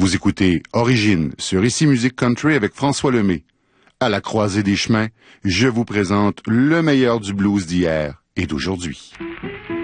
Vous écoutez Origine sur Ici Musique Country avec François Lemay. À la croisée des chemins, je vous présente le meilleur du blues d'hier et d'aujourd'hui.